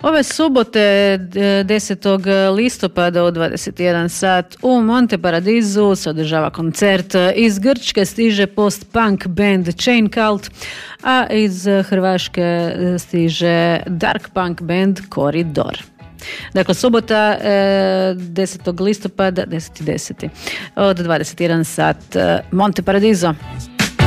Ove subote 10. listopada u 21 sat u Monte Paradisu se održava koncert. Iz Grčke stiže post-punk band Chain Cult, a iz Hrvaške stiže dark punk band Koridor. Dakle, subota 10. listopada 10.10. od 21 sat Monte Paradiso.